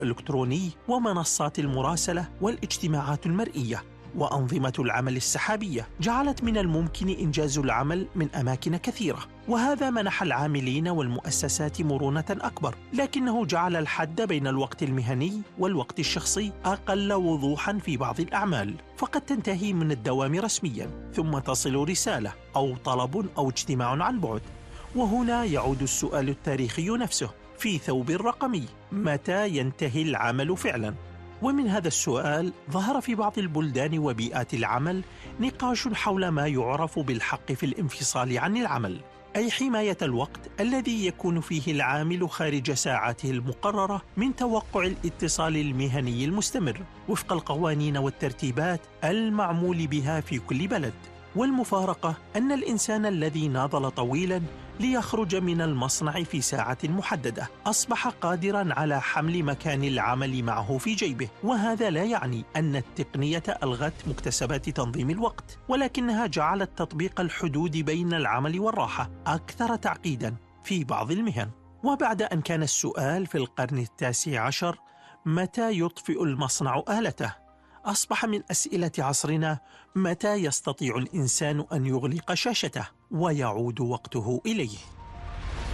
الإلكتروني ومنصات المراسلة والاجتماعات المرئية. وأنظمة العمل السحابية جعلت من الممكن إنجاز العمل من أماكن كثيرة، وهذا منح العاملين والمؤسسات مرونة أكبر، لكنه جعل الحد بين الوقت المهني والوقت الشخصي أقل وضوحاً في بعض الأعمال، فقد تنتهي من الدوام رسمياً ثم تصل رسالة أو طلب أو اجتماع عن بعد. وهنا يعود السؤال التاريخي نفسه في ثوب الرقمي: متى ينتهي العمل فعلاً؟ ومن هذا السؤال ظهر في بعض البلدان وبيئات العمل نقاش حول ما يعرف بالحق في الانفصال عن العمل، أي حماية الوقت الذي يكون فيه العامل خارج ساعاته المقررة من توقع الاتصال المهني المستمر وفق القوانين والترتيبات المعمول بها في كل بلد. والمفارقة أن الإنسان الذي ناضل طويلاً ليخرج من المصنع في ساعة محددة أصبح قادراً على حمل مكان العمل معه في جيبه، وهذا لا يعني أن التقنية ألغت مكتسبات تنظيم الوقت، ولكنها جعلت تطبيق الحدود بين العمل والراحة أكثر تعقيداً في بعض المهن. وبعد أن كان السؤال في القرن التاسع عشر متى يطفئ المصنع آلته، أصبح من أسئلة عصرنا متى يستطيع الإنسان أن يغلق شاشته ويعود وقته إليه.